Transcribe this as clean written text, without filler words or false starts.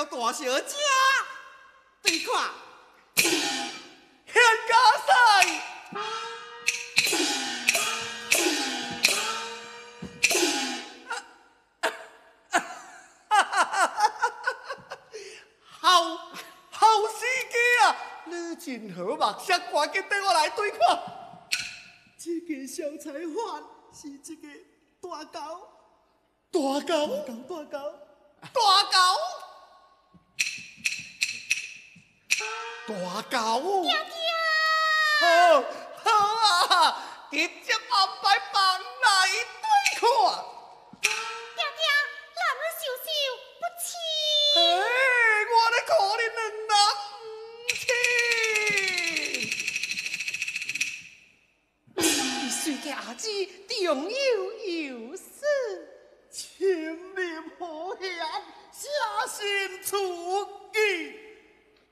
交大小姐对看， 现家婿。好司机啊！你真好目色，赶紧跟我来对看。 这个小菜贩是这个大狗， 大狗， 大狗， 大狗，大狗。 爹爹， 好啊！直接安排房来对看。 爹爹，咱们秀秀不弃。 我咧可怜两人不弃。 水嘅阿姊重有有事， 千里好险，下心出